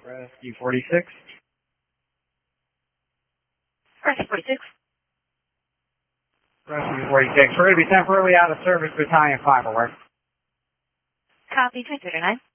Rescue 46. Rescue 46. Rescue 46. We're going to be temporarily out of service, Battalion 5 alert. Copy, 239.